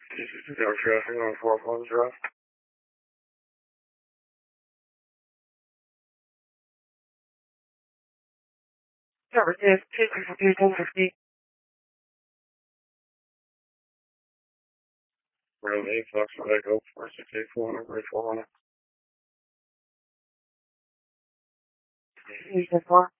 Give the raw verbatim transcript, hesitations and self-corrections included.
No traffic on Four Palms Drive. Number six, two fifty, one fifty. Room eight, Fox Echo, four six eight four hundred, four hundred. Houston four.